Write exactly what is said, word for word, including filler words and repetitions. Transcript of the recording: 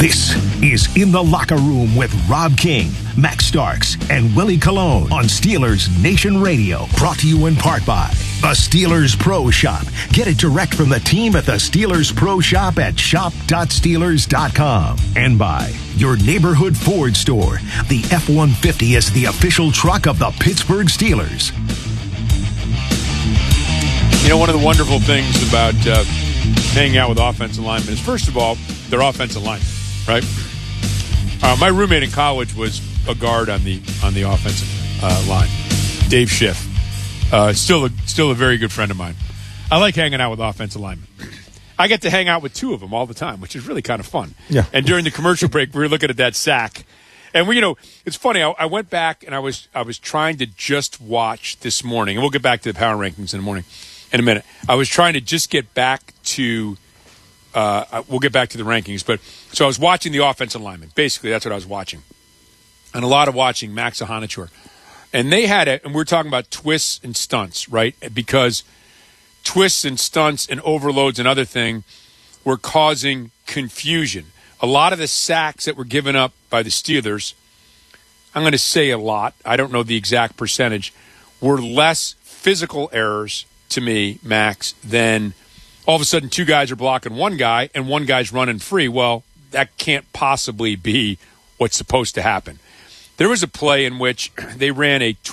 This is In the Locker Room with Rob King, Max Starks, and Willie Colon on Steelers Nation Radio. Brought to you in part by the Steelers Pro Shop. Get it direct from the team at the Steelers Pro Shop at shop dot steelers dot com. And by your neighborhood Ford store. The F one fifty is the official truck of the Pittsburgh Steelers. You know, one of the wonderful things about uh, hanging out with offensive linemen is, first of all, they're offensive linemen, right? Uh, my roommate in college was a guard on the on the offensive uh, line, Dave Schiff. Uh, still, a, still a very good friend of mine. I like hanging out with offensive linemen. I get to hang out with two of them all the time, which is really kind of fun. Yeah. And during the commercial break, we were looking at that sack, and we, you know, it's funny. I, I went back and I was I was trying to just watch this morning, and we'll get back to the power rankings in the morning. In a minute. I was trying to just get back to uh, – we'll get back to the rankings. But so I was watching the offensive linemen. Basically, that's what I was watching. And a lot of watching Max Ahanature. And they had it – and we're talking about twists and stunts, right? Because twists and stunts and overloads and other thing were causing confusion. A lot of the sacks that were given up by the Steelers – I'm going to say a lot. I don't know the exact percentage – were less physical errors – to me, Max, then all of a sudden two guys are blocking one guy and one guy's running free. Well, that can't possibly be what's supposed to happen. There was a play in which they ran a